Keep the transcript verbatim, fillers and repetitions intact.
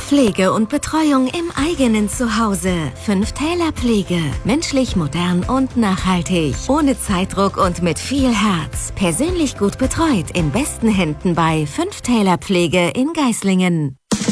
Pflege und Betreuung im eigenen Zuhause. Fünf Täler Pflege. Menschlich, modern und nachhaltig. Ohne Zeitdruck und mit viel Herz. Persönlich gut betreut in besten Händen bei Fünf Täler Pflege in Geislingen.